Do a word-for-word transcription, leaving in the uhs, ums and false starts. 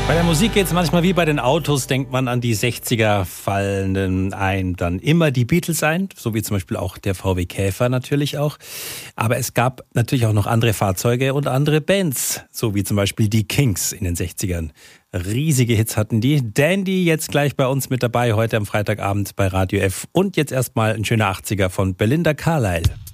Bei der Musik geht es manchmal wie bei den Autos, denkt man an die sechziger, fallen ein dann immer die Beatles ein, so wie zum Beispiel auch der V W Käfer natürlich auch. Aber es gab natürlich auch noch andere Fahrzeuge und andere Bands, so wie zum Beispiel die Kinks in den sechzigern. Riesige Hits hatten die. Dandy jetzt gleich bei uns mit dabei, heute am Freitagabend bei Radio F. Und jetzt erstmal ein schöner achtziger von Belinda Carlisle.